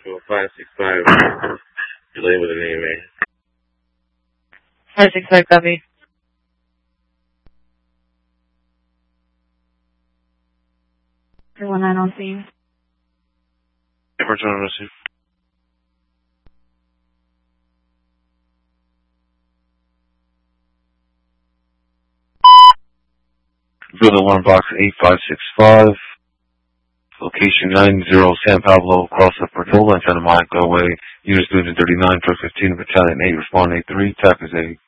for 565. Delay with an AMA. 565, copy. Three 19 on scene. Return on receive. Build alarm box 8565. Location 90 San Pablo, across the Portola, Santa Monica Way. Units 239, truck 15, Battalion 8, respond 83. TAP is 80.